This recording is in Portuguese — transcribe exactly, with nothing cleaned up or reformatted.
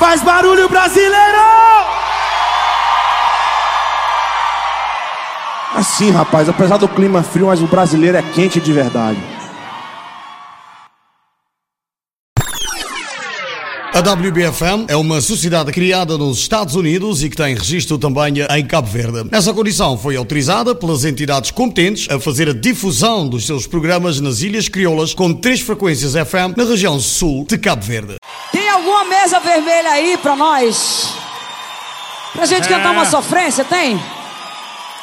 Faz barulho, brasileiro! Assim, rapaz, apesar do clima frio, mas o brasileiro é quente de verdade. A W B F M é uma sociedade criada nos Estados Unidos e que tem registro também em Cabo Verde. Nessa condição foi autorizada pelas entidades competentes a fazer a difusão dos seus programas nas Ilhas Crioulas com três frequências F M na região sul de Cabo Verde. Tem alguma mesa vermelha aí pra nós? Pra gente é. cantar uma sofrência, tem?